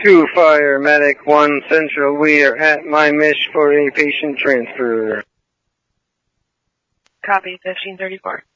2 Fire, Medic 1 Central, we are at my mish for a patient transfer. Copy, 1534.